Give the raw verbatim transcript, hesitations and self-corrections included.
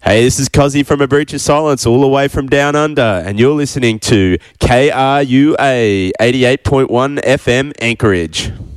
Hey, this is Cozzy from A Breach of Silence, all the way from Down Under, and you're listening to K R U A eighty-eight point one F M Anchorage.